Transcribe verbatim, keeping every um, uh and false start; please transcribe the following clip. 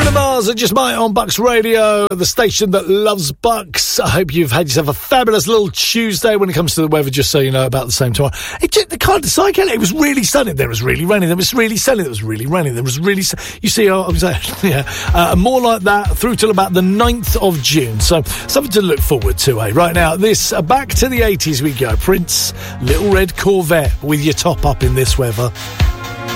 Mars, just might on Bucks Radio, the station that loves Bucks. I hope you've had yourself a fabulous little Tuesday when it comes to the weather, just so you know, about the same time. It just, they can't decide, can it? It was really sunny, there was really raining, there was really sunny, there was really raining, there was really... You see, I was saying, yeah, uh, more like that through till about the ninth of June. So, something to look forward to, eh? Right now, this, uh, back to the eighties we go. Prince, Little Red Corvette with your top up in this weather.